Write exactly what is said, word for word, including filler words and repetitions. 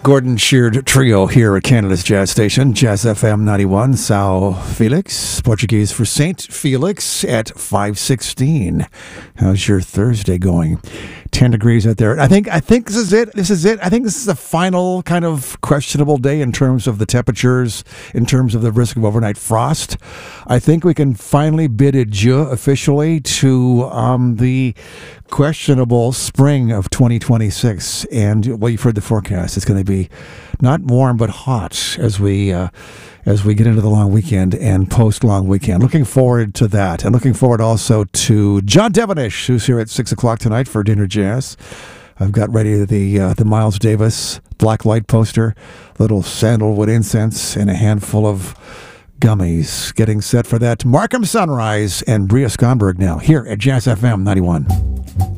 Gordon Sheard Trio here at Canada's Jazz Station, Jazz F M ninety-one, Sao Felix, Portuguese for Saint Felix at five sixteen. How's your Thursday going? ten degrees out there. I think I think this is it. This is it. I think this is the final kind of questionable day in terms of the temperatures, in terms of the risk of overnight frost. I think we can finally bid adieu officially to um, the questionable spring of twenty twenty-six. And, well, you've heard the forecast. It's going to be not warm but hot as we uh, as we get into the long weekend and post-long weekend. Looking forward to that. And looking forward also to John Devonish, who's here at six o'clock tonight for Dinner Jazz. I've got ready the uh, the Miles Davis black light poster, little sandalwood incense, and a handful of gummies. Getting set for that. Markham Sunrise and Bria Skonberg now here at Jazz F M ninety-one.